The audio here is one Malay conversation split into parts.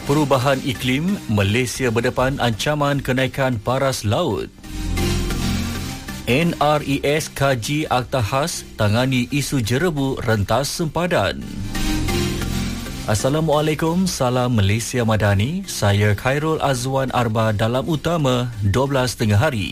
Perubahan iklim, Malaysia berdepan ancaman kenaikan paras laut. NRES kaji Akta Khas tangani isu jerebu rentas sempadan. Assalamualaikum, salam Malaysia Madani. Saya Khairul Azwan Arba dalam utama 12 tengah hari.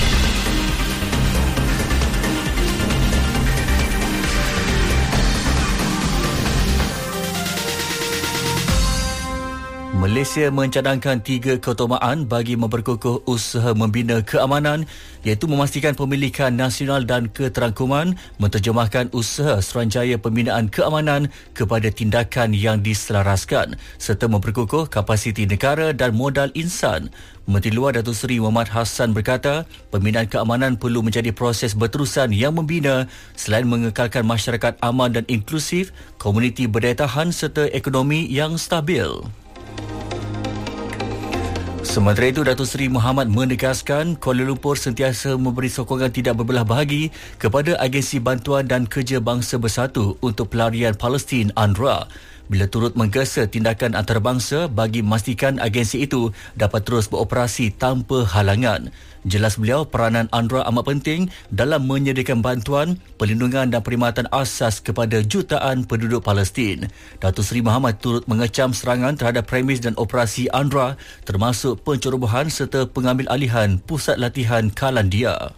Malaysia mencadangkan 3 keutamaan bagi memperkukuh usaha membina keamanan, iaitu memastikan pemilikan nasional dan keterangkuman, menterjemahkan usaha Suruhanjaya Pembinaan Keamanan kepada tindakan yang diselaraskan, serta memperkukuh kapasiti negara dan modal insan. Menteri Luar Datuk Seri Muhammad Hassan berkata, pembinaan keamanan perlu menjadi proses berterusan yang membina selain mengekalkan masyarakat aman dan inklusif, komuniti berdaya tahan serta ekonomi yang stabil. Sementara itu, Datuk Seri Muhammad menegaskan Kuala Lumpur sentiasa memberi sokongan tidak berbelah bahagi kepada agensi bantuan dan kerja bangsa bersatu untuk pelarian Palestin UNRWA, bila turut menggesa tindakan antarabangsa bagi memastikan agensi itu dapat terus beroperasi tanpa halangan. Jelas beliau, peranan UNRWA amat penting dalam menyediakan bantuan, perlindungan dan perkhidmatan asas kepada jutaan penduduk Palestin. Datuk Seri Muhammad turut mengecam serangan terhadap premis dan operasi UNRWA, termasuk pencerobohan serta pengambil alihan pusat latihan Kalandia.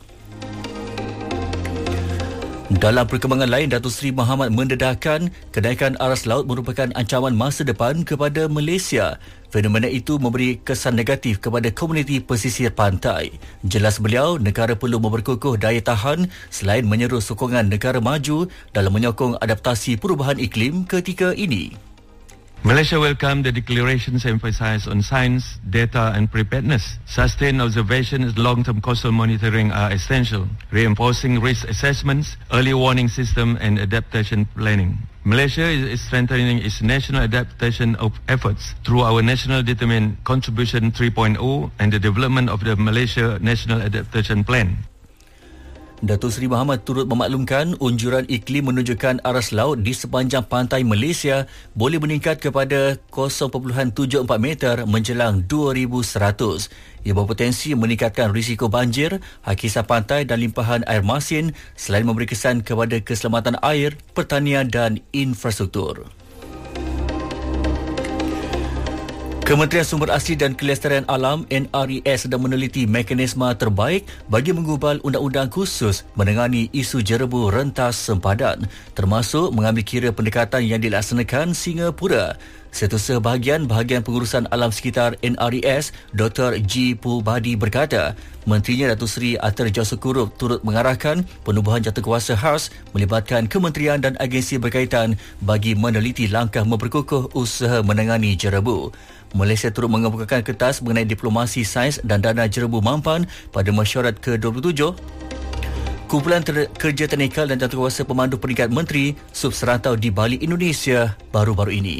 Dalam perkembangan lain, Datuk Seri Muhammad mendedahkan kenaikan aras laut merupakan ancaman masa depan kepada Malaysia. Fenomena itu memberi kesan negatif kepada komuniti pesisir pantai. Jelas beliau, negara perlu memperkukuh daya tahan selain menyeru sokongan negara maju dalam menyokong adaptasi perubahan iklim ketika ini. Malaysia welcomed the declarations emphasized on science, data and preparedness. Sustained observation and long-term coastal monitoring are essential, reinforcing risk assessments, early warning system and adaptation planning. Malaysia is strengthening its national adaptation efforts through our National Determined Contribution 3.0 and the development of the Malaysia National Adaptation Plan. Datuk Seri Muhammad turut memaklumkan unjuran iklim menunjukkan aras laut di sepanjang pantai Malaysia boleh meningkat kepada 0.74 meter menjelang 2100. Ia berpotensi meningkatkan risiko banjir, hakisan pantai dan limpahan air masin selain memberi kesan kepada keselamatan air, pertanian dan infrastruktur. Kementerian Sumber Asli dan Kelestarian Alam NRES sedang meneliti mekanisme terbaik bagi menggubal undang-undang khusus menangani isu jerebu rentas sempadan, termasuk mengambil kira pendekatan yang dilaksanakan Singapura. Setiausaha bahagian pengurusan alam sekitar NRES, Dr. G. Pubadi berkata, Menterinya Datuk Seri Atar Jasukurup turut mengarahkan penubuhan jawatankuasa khas melibatkan kementerian dan agensi berkaitan bagi meneliti langkah memperkukuh usaha menangani jerebu. Malaysia turut mengemukakan kertas mengenai diplomasi sains dan dana jerebu mampan pada mesyuarat ke-27 Kumpulan Kerja Teknikal dan Jawatankuasa Pemandu Peringkat Menteri Subserantau di Bali, Indonesia baru-baru ini.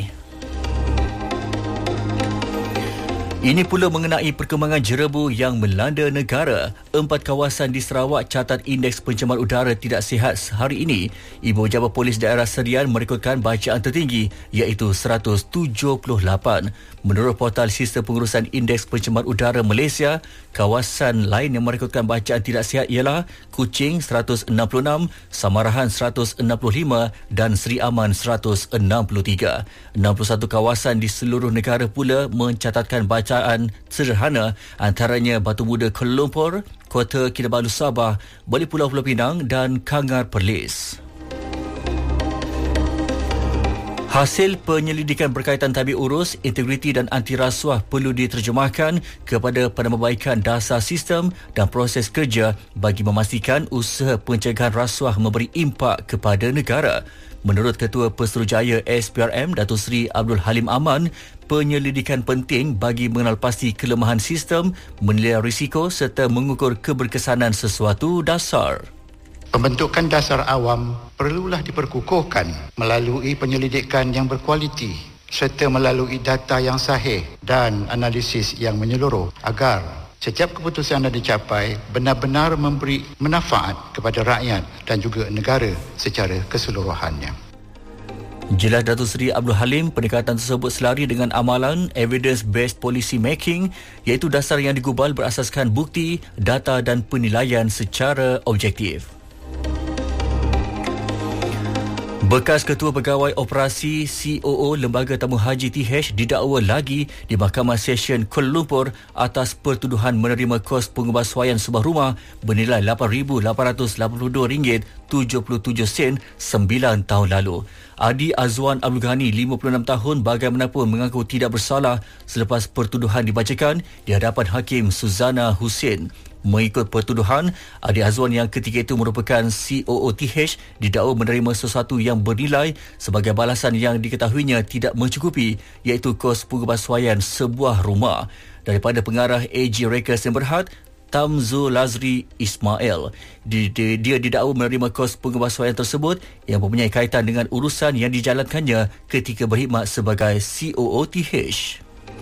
Ini pula mengenai perkembangan jerebu yang melanda negara. 4 kawasan di Sarawak catat indeks pencemaran udara tidak sihat hari ini. Ibu Pejabat Polis Daerah Serian merekodkan bacaan tertinggi iaitu 178. Menurut portal Sistem Pengurusan Indeks Pencemaran Udara Malaysia, kawasan lain yang merekodkan bacaan tidak sihat ialah Kuching 166, Samarahan 165 dan Seri Aman 163. 61 kawasan di seluruh negara pula mencatatkan bacaan sederhana, antaranya Batu Muda Kuala Lumpur, Kota Kinabalu Sabah, Bali Pulau Pinang dan Kangar Perlis. Hasil penyelidikan berkaitan tabik urus, integriti dan anti rasuah perlu diterjemahkan kepada penambahbaikan dasar sistem dan proses kerja bagi memastikan usaha pencegahan rasuah memberi impak kepada negara. Menurut Ketua Pesuruhjaya SPRM Datuk Seri Abdul Halim Aman, penyelidikan penting bagi mengenal pasti kelemahan sistem, menilai risiko serta mengukur keberkesanan sesuatu dasar. Pembentukan dasar awam perlulah diperkukuhkan melalui penyelidikan yang berkualiti serta melalui data yang sahih dan analisis yang menyeluruh agar setiap keputusan yang dicapai benar-benar memberi manfaat kepada rakyat dan juga negara secara keseluruhannya. Jelas Datuk Seri Abdul Halim, pendekatan tersebut selari dengan amalan evidence-based policy making, iaitu dasar yang digubal berasaskan bukti, data dan penilaian secara objektif. Bekas Ketua Pegawai Operasi COO Lembaga Tamu Haji TH didakwa lagi di Mahkamah Session Kuala Lumpur atas pertuduhan menerima kos pengubahsuaian sebuah rumah bernilai RM8,882.77 9 tahun lalu. Adi Azwan Abdul Ghani, 56 tahun, bagaimanapun mengaku tidak bersalah selepas pertuduhan dibacakan di hadapan Hakim Suzana Hussein. Mengikut pertuduhan, Adi Azwan yang ketika itu merupakan COOTH didakwa menerima sesuatu yang bernilai sebagai balasan yang diketahuinya tidak mencukupi, iaitu kos pengubahsuaian sebuah rumah. Daripada pengarah AG Reka Semberhad, Tamzul Lazri Ismail, dia didakwa menerima kos pengubahsuaian tersebut yang mempunyai kaitan dengan urusan yang dijalankannya ketika berkhidmat sebagai COOTH.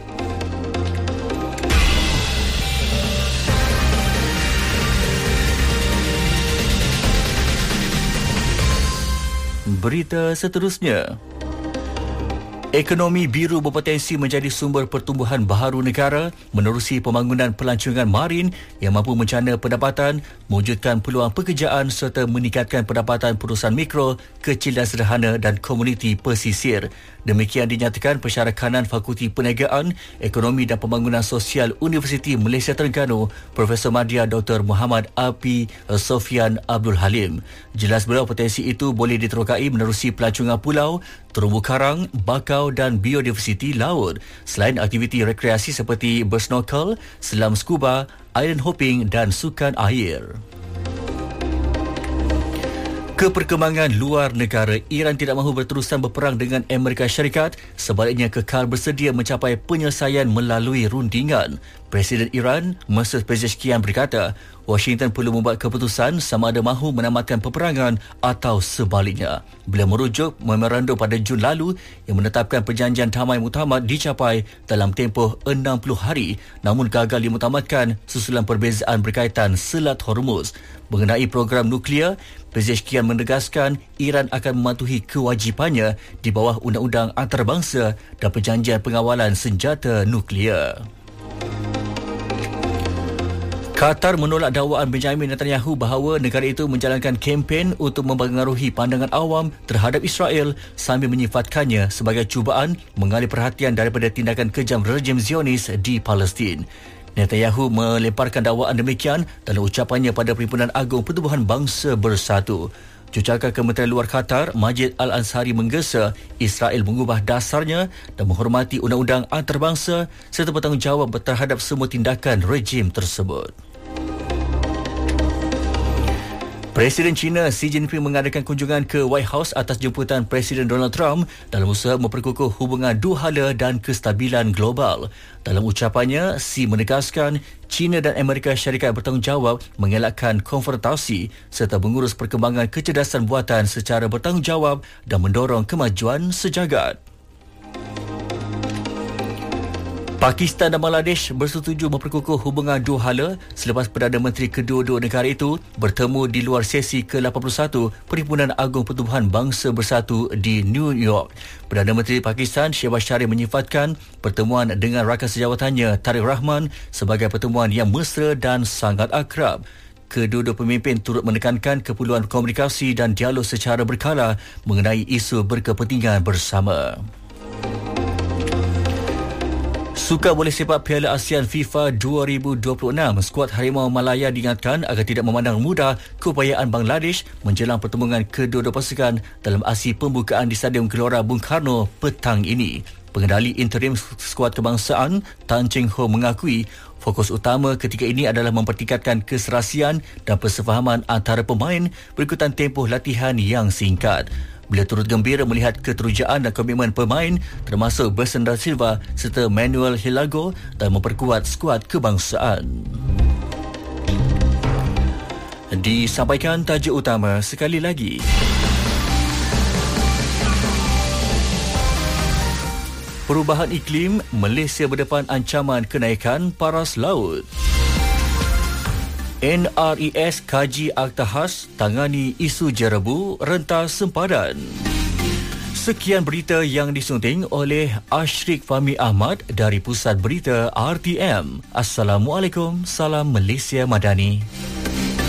Berita seterusnya. Ekonomi biru berpotensi menjadi sumber pertumbuhan baharu negara menerusi pembangunan pelancongan marin yang mampu mencana pendapatan, mewujudkan peluang pekerjaan serta meningkatkan pendapatan perusahaan mikro, kecil dan sederhana dan komuniti pesisir. Demikian dinyatakan Pensyarah Kanan Fakulti Perniagaan, Ekonomi dan Pembangunan Sosial Universiti Malaysia Terengganu, Profesor Madya Dr. Muhammad Api Sofian Abdul Halim. Jelas beliau potensi itu boleh diterokai menerusi pelancongan pulau, terumbu karang, bakau dan biodiversiti laut, selain aktiviti rekreasi seperti bersnorkel, selam scuba, island hopping dan sukan air. Keperkembangan luar negara, Iran tidak mahu berterusan berperang dengan Amerika Syarikat, sebaliknya kekal bersedia mencapai penyelesaian melalui rundingan. Presiden Iran, Masud Pezeshkian berkata, Washington perlu membuat keputusan sama ada mahu menamatkan peperangan atau sebaliknya. Beliau merujuk memorandum pada Jun lalu yang menetapkan perjanjian damai muktamad dicapai dalam tempoh 60 hari namun gagal dimuktamadkan susulan perbezaan berkaitan Selat Hormuz. Mengenai program nuklear, Pezeshkian menegaskan Iran akan mematuhi kewajipannya di bawah undang-undang antarabangsa dan perjanjian pengawalan senjata nuklear. Qatar menolak dakwaan Benjamin Netanyahu bahawa negara itu menjalankan kempen untuk mempengaruhi pandangan awam terhadap Israel sambil menyifatkannya sebagai cubaan mengalih perhatian daripada tindakan kejam rejim Zionis di Palestin. Netanyahu melemparkan dakwaan demikian dalam ucapannya pada Perhimpunan Agung Pertubuhan Bangsa Bersatu. Jurucakap Kementerian Luar Qatar, Majid Al-Ansari menggesa Israel mengubah dasarnya dan menghormati undang-undang antarabangsa serta bertanggungjawab terhadap semua tindakan rejim tersebut. Presiden China Xi Jinping mengadakan kunjungan ke White House atas jemputan Presiden Donald Trump dalam usaha memperkukuh hubungan dua hala dan kestabilan global. Dalam ucapannya, Xi menegaskan China dan Amerika Syarikat bertanggungjawab mengelakkan konfrontasi serta mengurus perkembangan kecerdasan buatan secara bertanggungjawab dan mendorong kemajuan sejagat. Pakistan dan Bangladesh bersetuju memperkukuh hubungan dua hala selepas Perdana Menteri kedua-dua negara itu bertemu di luar sesi ke-81 Perhimpunan Agung Pertubuhan Bangsa Bersatu di New York. Perdana Menteri Pakistan Shehbaz Sharif menyifatkan pertemuan dengan rakan sejawatannya Tariq Rahman sebagai pertemuan yang mesra dan sangat akrab. Kedua-dua pemimpin turut menekankan keperluan komunikasi dan dialog secara berkala mengenai isu berkepentingan bersama. Sukan bola sepak Piala ASEAN FIFA 2026, skuad Harimau Malaya diingatkan agar tidak memandang mudah keupayaan Bangladesh menjelang pertembungan kedua-dua pasukan dalam aksi pembukaan di Stadium Gelora Bung Karno petang ini. Pengendali interim skuad kebangsaan Tan Cheng Ho mengakui fokus utama ketika ini adalah mempertingkatkan keserasian dan persefahaman antara pemain berikutan tempoh latihan yang singkat. Beliau turut gembira melihat keterujaan dan komitmen pemain termasuk Bersan da Silva serta Manuel Hilago dalam memperkuat skuad kebangsaan. Disampaikan tajuk utama sekali lagi. Perubahan iklim, Malaysia berdepan ancaman kenaikan paras laut. NRES kaji Akta Khas tangani isu jerebu rentas sempadan. Sekian berita yang disunting oleh Ashrik Fahmi Ahmad dari Pusat Berita RTM. Assalamualaikum, salam Malaysia Madani.